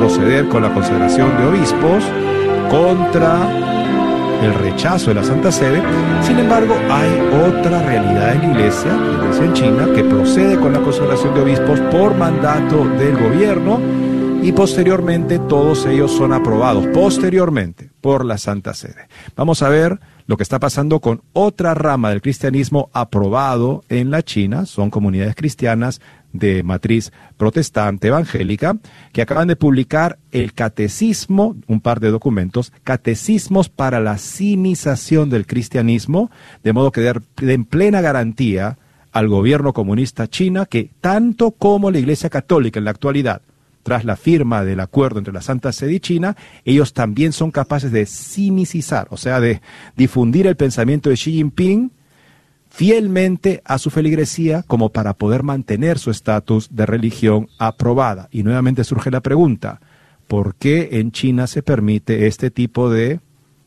proceder con la consagración de obispos contra el rechazo de la Santa Sede. Sin embargo, hay otra realidad en la iglesia en China, que procede con la consagración de obispos por mandato del gobierno, y posteriormente todos ellos son aprobados posteriormente por la Santa Sede. Vamos a ver lo que está pasando con otra rama del cristianismo aprobado en la China. Son comunidades cristianas de matriz protestante evangélica que acaban de publicar el catecismo, un par de documentos, catecismos para la sinización del cristianismo, de modo que den plena garantía al gobierno comunista china que tanto como la Iglesia Católica en la actualidad, tras la firma del acuerdo entre la Santa Sede y China, ellos también son capaces de sinicizar, o sea, de difundir el pensamiento de Xi Jinping fielmente a su feligresía, como para poder mantener su estatus de religión aprobada. Y nuevamente surge la pregunta, ¿por qué en China se permite este tipo de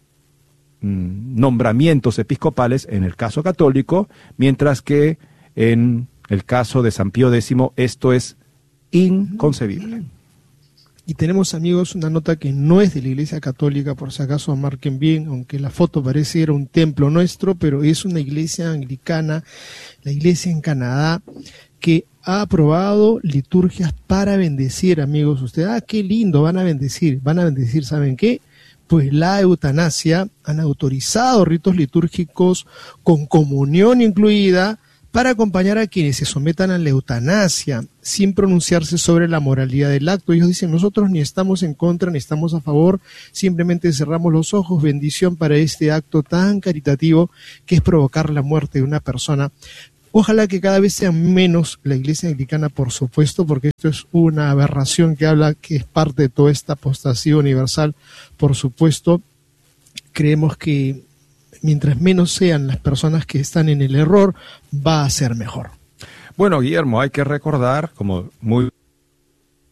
nombramientos episcopales en el caso católico, mientras que en el caso de San Pío X esto es inconcebible? Y tenemos, amigos, una nota que no es de la Iglesia Católica, por si acaso marquen bien, aunque la foto parece ir a un templo nuestro, pero es una iglesia anglicana, la iglesia en Canadá, que ha aprobado liturgias para bendecir, amigos. Ustedes, qué lindo, van a bendecir, ¿saben qué? Pues la eutanasia. Han autorizado ritos litúrgicos con comunión incluida, para acompañar a quienes se sometan a la eutanasia, sin pronunciarse sobre la moralidad del acto. Ellos dicen, nosotros ni estamos en contra, ni estamos a favor, simplemente cerramos los ojos, bendición para este acto tan caritativo que es provocar la muerte de una persona. Ojalá que cada vez sea menos la Iglesia Anglicana, por supuesto, porque esto es una aberración que habla que es parte de toda esta apostasía universal. Por supuesto, creemos que mientras menos sean las personas que están en el error, va a ser mejor. Bueno, Guillermo, hay que recordar, como muy